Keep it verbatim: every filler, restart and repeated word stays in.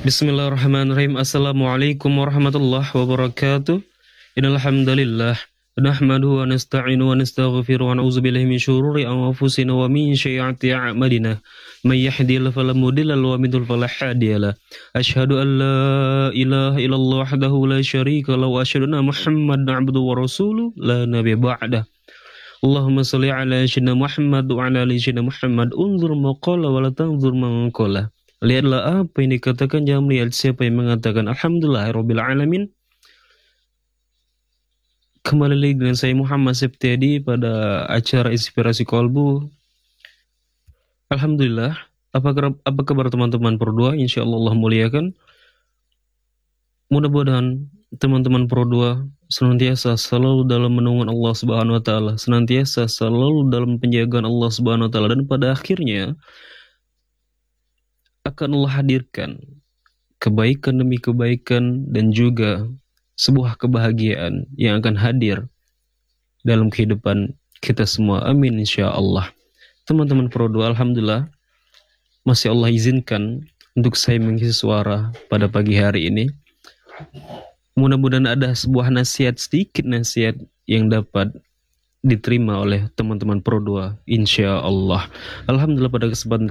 Bismillahirrahmanirrahim. Assalamualaikum warahmatullahi wabarakatuh. Innal hamdalillah nahmaduhu wa nasta'inu wa nastaghfiruh wa na'udzu billahi min syururi anfusina wa min sayyiati a'malina. May yahdihillahu fala mudilla lahu wa may yudlil fala hadiyalah. Asyhadu an la ilaha illallah wahdahu la syarika lahu wa asyhadu anna Muhammadan 'abduhu wa rasuluh la nabiyya ba'dah. Allahumma shalli ala sayyidina Muhammad wa ala ali sayyidina Muhammad. Unzur maqala wa la tanzur man qala. Lihatlah apa yang dikatakan, jangan melihat siapa yang mengatakan. Alhamdulillahirabbil alamin. Kembali lagi dengan saya Muhammad Septiadi pada acara Inspirasi Kolbu. Alhamdulillah. Apa kabar, apa kabar teman-teman Pro dua? Insyaallah Allah muliakan. Mudah-mudahan teman-teman Pro dua senantiasa selalu dalam menaungan Allah Subhanahu wa taala, senantiasa selalu dalam penjagaan Allah Subhanahu wa taala, dan pada akhirnya akan Allah hadirkan kebaikan demi kebaikan dan juga sebuah kebahagiaan yang akan hadir dalam kehidupan kita semua. Amin insyaallah. Teman-teman Pro dua, alhamdulillah masih Allah izinkan untuk saya mengisi suara pada pagi hari ini. Mudah-mudahan ada sebuah nasihat, sedikit nasihat yang dapat diterima oleh teman-teman Pro dua insyaallah. Alhamdulillah pada kesempatan